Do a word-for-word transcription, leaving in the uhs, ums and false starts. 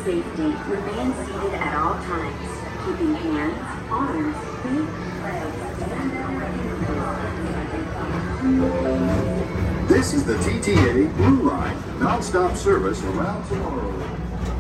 safety, remain seated at all times, keeping hands, arms, feet, legs, and This is the T T A Blue Line, non-stop service around tomorrow.